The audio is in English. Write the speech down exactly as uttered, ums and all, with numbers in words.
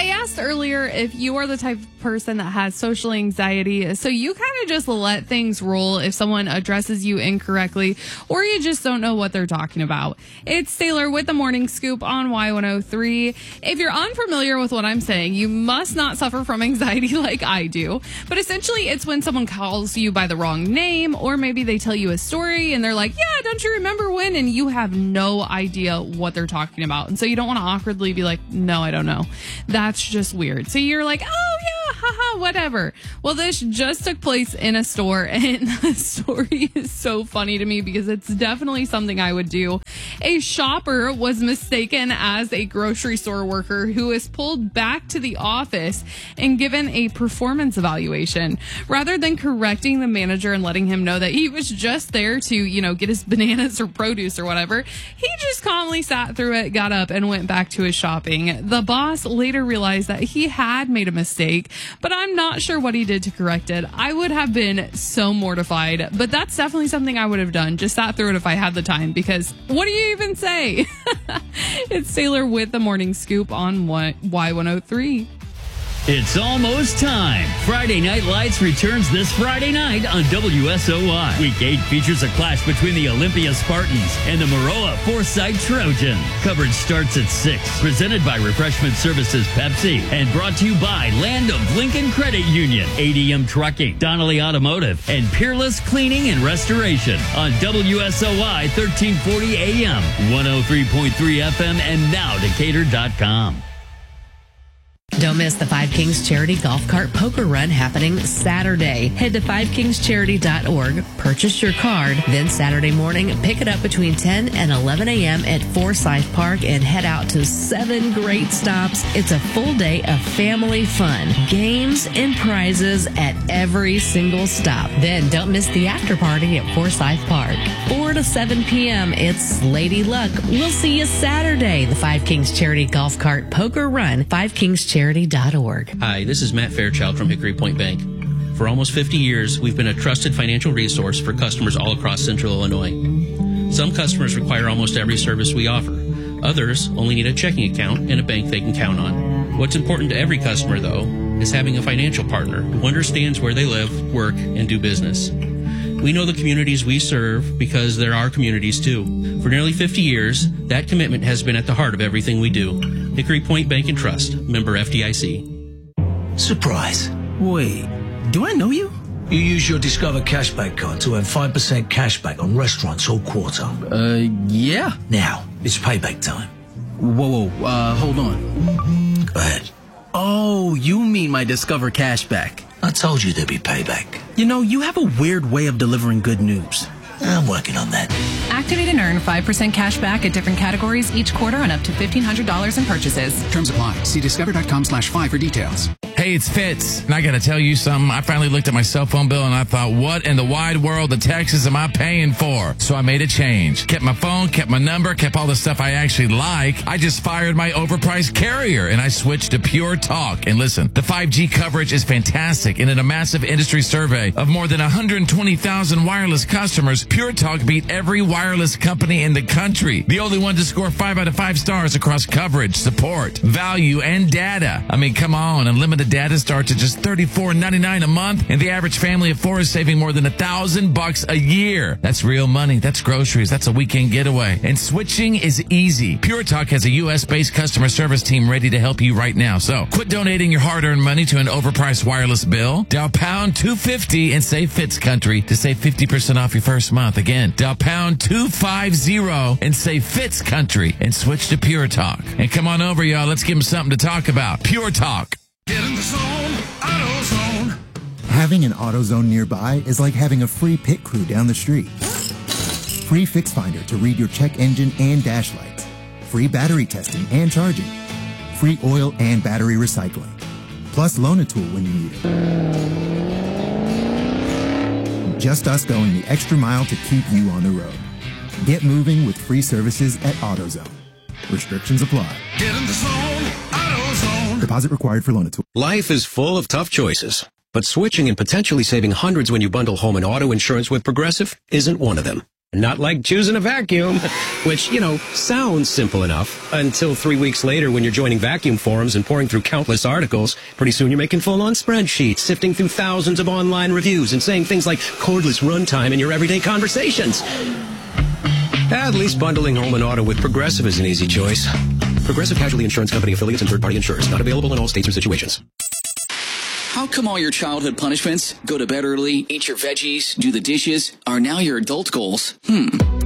I asked earlier if you are the type of person that has social anxiety, so you kind of just let things roll if someone addresses you incorrectly or you just don't know what they're talking about. It's Taylor with the Morning Scoop on Y one oh three. If you're unfamiliar with what I'm saying, you must not suffer from anxiety like I do. But essentially, it's when someone calls you by the wrong name, or maybe they tell you a story and they're like, yeah, don't you remember when? And you have no idea what they're talking about. And so you don't want to awkwardly be like, no, I don't know. That's just weird. So you're like, oh yeah, haha, whatever. Well, this just took place in a store, and the story is so funny to me because it's definitely something I would do. A shopper was mistaken as a grocery store worker who was pulled back to the office and given a performance evaluation. Rather than correcting the manager and letting him know that he was just there to, you know, get his bananas or produce or whatever, he just calmly sat through it, got up, and went back to his shopping. The boss later realized that he had made a mistake, but I'm not sure what he did to correct it. I would have been so mortified, but that's definitely something I would have done. Just sat through it if I had the time, because what do you even say? It's Taylor with the Morning Scoop on Y one oh three. It's almost time. Friday Night Lights returns this Friday night on W S O Y. Week eight features a clash between the Olympia Spartans and the Maroa Forsyth Trojans. Coverage starts at six. Presented by Refreshment Services Pepsi and brought to you by Land of Lincoln Credit Union, A D M Trucking, Donnelly Automotive, and Peerless Cleaning and Restoration on W S O Y thirteen forty A M, one oh three point three F M, and now Decatur dot com. Don't miss the Five Kings Charity Golf Cart Poker Run happening Saturday. Head to five kings charity dot org, purchase your card, then Saturday morning, pick it up between ten and eleven A M at Forsyth Park and head out to seven great stops. It's a full day of family fun, games, and prizes at every single stop. Then don't miss the after party at Forsyth Park. four to seven P M, it's Lady Luck. We'll see you Saturday. The Five Kings Charity Golf Cart Poker Run, five kings charity dot org. Hi, this is Matt Fairchild from Hickory Point Bank. For almost fifty years, we've been a trusted financial resource for customers all across Central Illinois. Some customers require almost every service we offer. Others only need a checking account and a bank they can count on. What's important to every customer, though, is having a financial partner who understands where they live, work, and do business. We know the communities we serve because they're our communities, too. For nearly fifty years, that commitment has been at the heart of everything we do. Hickory Point Bank and Trust, member F D I C. Surprise. Wait, do I know you? You use your Discover Cashback card to earn five percent cashback on restaurants all quarter. Uh, yeah. Now, it's payback time. Whoa, whoa, uh, hold on. Go ahead. Oh, you mean my Discover Cashback. I told you there'd be payback. You know, you have a weird way of delivering good news. I'm working on that. Activate and earn five percent cash back at different categories each quarter on up to fifteen hundred dollars in purchases. Terms apply. See discover.com slash five for details. Hey, it's Fitz, and I got to tell you something. I finally looked at my cell phone bill, and I thought, what in the wide world of Texas am I paying for? So I made a change. Kept my phone, kept my number, kept all the stuff I actually like. I just fired my overpriced carrier, and I switched to Pure Talk. And listen, the five G coverage is fantastic, and in a massive industry survey of more than one hundred twenty thousand wireless customers, Pure Talk beat every wireless company in the country. The only one to score five out of five stars across coverage, support, value, and data. I mean, come on, unlimited data starts at just thirty-four ninety-nine a month, and the average family of four is saving more than a thousand bucks a year. That's real money. That's groceries. That's a weekend getaway. And switching is easy. Pure Talk has a U S-based customer service team ready to help you right now. So quit donating your hard-earned money to an overpriced wireless bill. Dial pound two fifty and say Fitz Country to save fifty percent off your first month. Again, dial pound two fifty and say Fitz Country and switch to Pure Talk. And come on over, y'all. Let's give them something to talk about. Pure Talk. Get in the zone, AutoZone. Having an AutoZone nearby is like having a free pit crew down the street. Free Fix Finder to read your check engine and dash lights. Free battery testing and charging. Free oil and battery recycling. Plus Loan-A-Tool when you need it. Just us going the extra mile to keep you on the road. Get moving with free services at AutoZone. Restrictions apply. Get in the zone, AutoZone. Deposit required for Loan-A-Tool. Life is full of tough choices, but switching and potentially saving hundreds when you bundle home and auto insurance with Progressive isn't one of them. Not like choosing a vacuum, which, you know, sounds simple enough until three weeks later when you're joining vacuum forums and pouring through countless articles. Pretty soon you're making full-on spreadsheets, sifting through thousands of online reviews and saying things like cordless runtime in your everyday conversations. At least bundling home and auto with Progressive is an easy choice. Progressive Casualty Insurance Company affiliates and third-party insurers. Not available in all states or situations. How come all your childhood punishments, go to bed early, eat your veggies, do the dishes, are now your adult goals? Hmm.